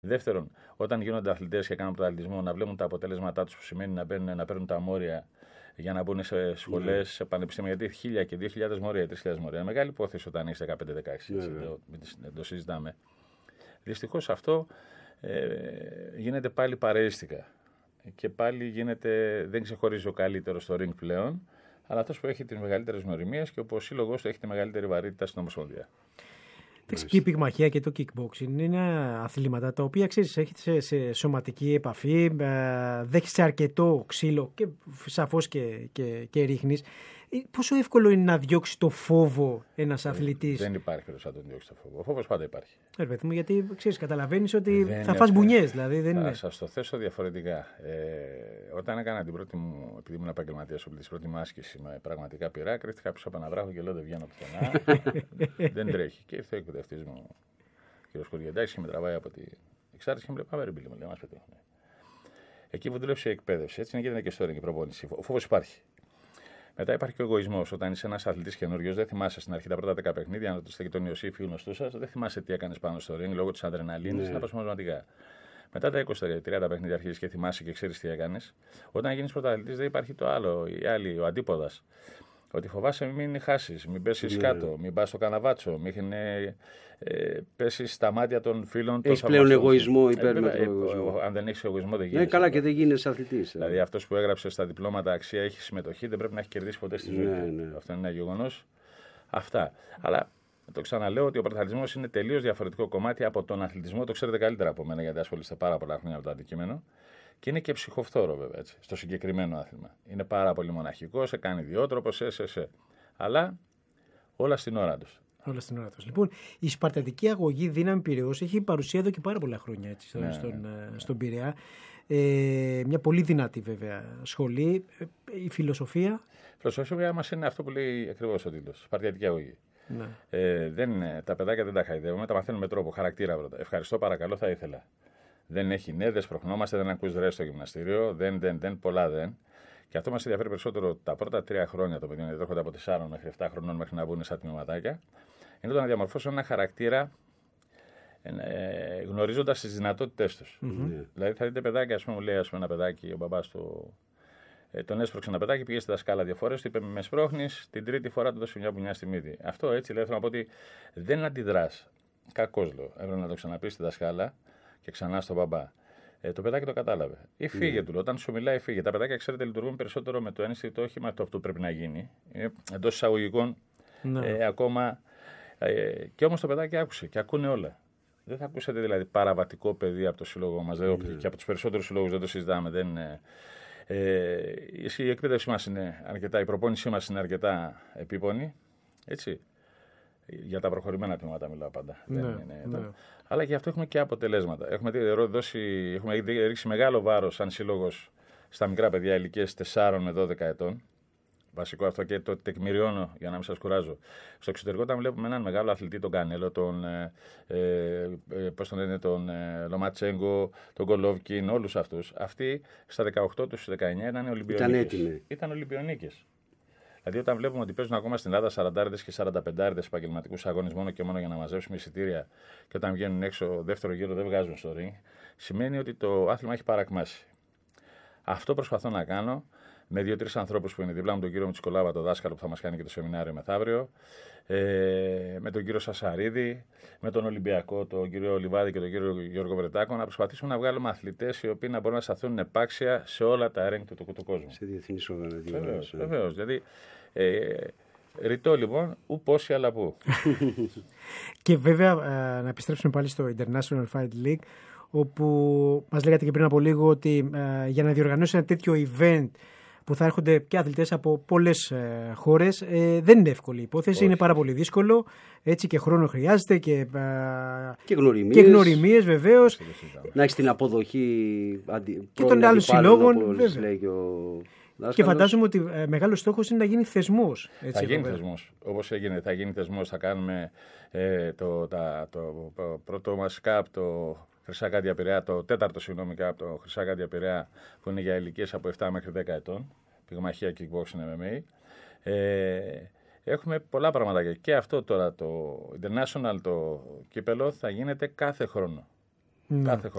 Δεύτερον, όταν γίνονται αθλητές και κάνουν πρωταθλητισμό, να βλέπουν τα αποτελέσματά τους, που σημαίνει να παίρνουν τα μόρια για να μπουν σε σχολές, σε πανεπιστήμια. Γιατί 1.000 και 2.000 μόρια, 3.000 μόρια. Είναι μεγάλη υπόθεση όταν έχει 15-16. Δεν το συζητάμε. Δυστυχώς αυτό γίνεται πάλι παρεΐστικα. Και πάλι δεν ξεχωρίζει ο καλύτερος στο ring πλέον, αλλά αυτός που έχει τις μεγαλύτερες γνωριμίες και ο σύλλογος του έχει τη μεγαλύτερη βαρύτητα στην Ομοσπονδία. Και η πυγμαχία και το kickboxing είναι αθλήματα τα οποία ξέρεις, έχετε σε σωματική επαφή, δέχεσαι αρκετό ξύλο και σαφώς και ρίχνεις. Πόσο εύκολο είναι να διώξει το φόβο ένας αθλητής? Δεν υπάρχει περίπτωση να τον διώξει το φόβο. Ο φόβος πάντα υπάρχει. Γιατί ξέρεις, καταλαβαίνεις ότι θα φας μπουνιές. Δηλαδή, θα σας το θέσω διαφορετικά. Όταν έκανα την πρώτη μου, επειδή ήμουν επαγγελματίας, την πρώτη μου άσκηση με πραγματικά πυρά, κρύφτηκα πίσω από ένα βράχο και λέω δεν βγαίνω πουθενά. Δεν τρέχει. Και ήρθε ο εκπαιδευτής μου, ο κ. Κουριεντάκης, και με τραβάει από την εξάρτηση και μου λέει: Πάμε, ρε Μπίλη, μου λέει, μας πετύχουν. Εκεί που δούλεψε η εκπαίδευση, έτσι γίνεται και στο ring η προπόνηση. Ο φόβος υπάρχει. Μετά υπάρχει και ο εγωισμός. Όταν είσαι ένας αθλητής καινούριος, δεν θυμάσαι στην αρχή τα πρώτα 10 παιχνίδια, αν το είστε και τον Ιωσήφ ή γνωστού σας, δεν θυμάσαι τι έκανες πάνω στο ring λόγω της αδρεναλίνης, είναι αποσπασματικά. Μετά τα 20-30 παιχνίδια αρχίζεις και θυμάσαι και ξέρεις τι έκανες. Όταν γίνεις πρωταθλητής, δεν υπάρχει το άλλο, ο αντίποδας. Ότι φοβάσαι μην χάσεις, μην πέσεις κάτω, μην πας στο καναβάτσο, μην πέσεις στα μάτια των φίλων. Έχεις πλέον εγωισμό, υπέρμετρο. Αν δεν έχεις εγωισμό, δεν γίνεσαι. Ναι, καλά, και δεν γίνεσαι αθλητής. Δηλαδή, αυτός που έγραψε στα διπλώματα αξία έχει συμμετοχή, δεν πρέπει να έχει κερδίσει ποτέ στη ζωή του. Αυτό είναι ένα γεγονός. Αυτά. Αλλά το ξαναλέω ότι ο πρωταθλητισμός είναι τελείως διαφορετικό κομμάτι από τον αθλητισμό. Το ξέρετε καλύτερα από μένα, γιατί ασχολείστε πάρα πολλά χρόνια με το αντικείμενο. Και είναι και ψυχοφθόρο, βέβαια, έτσι, στο συγκεκριμένο άθλημα. Είναι πάρα πολύ μοναχικό, σε κάνει ιδιότροπος, αλλά όλα στην ώρα τους. Όλα στην ώρα τους. Λοιπόν, η Σπαρτατική Αγωγή Δύναμη Πειραιώς έχει παρουσία εδώ και πάρα πολλά χρόνια έτσι, στον Πειραιά. Μια πολύ δυνατή βέβαια σχολή. Η φιλοσοφία. Η φιλοσοφία μας είναι αυτό που λέει ακριβώς ο τίτλος. Σπαρτατική Αγωγή. Ναι. Τα παιδάκια δεν τα χαϊδεύουμε, τα μαθαίνουμε με τρόπο, χαρακτήρα πρώτα. Ευχαριστώ, παρακαλώ, θα ήθελα. Δεν έχει ναι, δεν σπροχνόμαστε, δεν ακούς ρε στο γυμναστήριο, πολλά δεν. Και αυτό μας ενδιαφέρει περισσότερο τα πρώτα 3 χρόνια το παιδί, έρχονται από 4 μέχρι 7 χρονών μέχρι να μπουν σαν τμήματάκια. Είναι το να διαμορφώσουν ένα χαρακτήρα γνωρίζοντας τις δυνατότητές τους. Δηλαδή θα δείτε παιδάκια, ας πούμε, μου λέει ένα παιδάκι, ο μπαμπάς του, τον έσπρωξε ένα παιδάκι, πήγε στη δασκάλα 2 φορές, του είπε με σπρώχνεις, την τρίτη φορά του δώσε μια μπουνιά στη μύτη. Αυτό έτσι λέει, θέλω να πω ότι δεν αντιδράς. Κακώς λέω. Έπρεπε να το ξαναπεί στη δασκάλα και ξανά στον μπαμπά. Το παιδάκι το κατάλαβε. Ή φύγε του, όταν σου μιλάει, φύγε. Τα παιδάκια, ξέρετε, λειτουργούν περισσότερο με το ένστικτο, όχι με αυτό που πρέπει να γίνει. Εντός εισαγωγικών ακόμα. Και όμως το παιδάκι άκουσε και ακούνε όλα. Δεν θα ακούσετε δηλαδή παραβατικό παιδί από το σύλλογο μας και από τους περισσότερους συλλόγους, δεν το συζητάμε. Η εκπαίδευσή μας είναι αρκετά, η προπόνησή μας είναι αρκετά επίπονη. Έτσι. Για τα προχωρημένα τμήματα μιλάω πάντα. Αλλά και αυτό έχουμε και αποτελέσματα. Έχουμε ρίξει μεγάλο βάρος σαν σύλλογος στα μικρά παιδιά ηλικίες 4 με 12 ετών. Βασικό αυτό και το τεκμηριώνω για να μην σας κουράζω. Στο εξωτερικό, όταν βλέπουμε έναν μεγάλο αθλητή, τον Κανέλο, τον Λοματσέγκο, τον Γκολόβκιν, όλους αυτούς, αυτοί στα 18 τους, 19 ήταν Ολυμπιονίκες. Ήταν Ολυμπιονίκες. Δηλαδή, όταν βλέπουμε ότι παίζουν ακόμα στην Ελλάδα 40 και 45 επαγγελματικούς αγώνες μόνο και μόνο για να μαζέψουμε εισιτήρια, και όταν βγαίνουν έξω δεύτερο γύρο δεν βγάζουν στο ring, σημαίνει ότι το άθλημα έχει παρακμάσει. Αυτό προσπαθώ να κάνω με 2-3 ανθρώπους που είναι δίπλα μου, τον κύριο Μητσικολάβα, τον δάσκαλο που θα μας κάνει και το σεμινάριο μεθαύριο, με τον κύριο Σασαρίδη, με τον Ολυμπιακό, τον κύριο Λιβάδη και τον κύριο Γιώργο Βρετάκο, να προσπαθήσουμε να βγάλουμε αθλητές οι οποίοι να μπορούν να σταθούν επάξια σε όλα τα ring του κόσμου. Σε διεθνείς οργανισμούς. Βεβαίως. Δηλαδή, ρητό λοιπόν, ου πόσοι αλλά πού. Και βέβαια, να επιστρέψουμε πάλι στο International Fight League, όπου μας λέγατε και πριν από λίγο ότι για να διοργανώσει ένα τέτοιο event που θα έρχονται και αθλητές από πολλές χώρες, δεν είναι εύκολη υπόθεση, όχι. Είναι πάρα πολύ δύσκολο, έτσι, και χρόνο χρειάζεται και γνωριμίες βεβαίως. Να έχεις την αποδοχή και των άλλων συλλόγων, και φαντάζομαι ότι μεγάλος στόχος είναι να γίνει θεσμός. Θα γίνει θεσμός, όπως έγινε, θα γίνει θεσμός, θα κάνουμε το πρώτο μας ΚΑΠ, το Χρυσά Γάντια Πειραιά, το 4ο ΚΑΠ, το Χρυσά Γάντια Πειραιά, που είναι για ηλικίες από 7 μέχρι 10 ετών, πυγμαχία, kickboxing, MMA. Έχουμε πολλά πράγματα και αυτό τώρα το International, το κύπελο, θα γίνεται κάθε χρόνο. Κάθε χρόνο.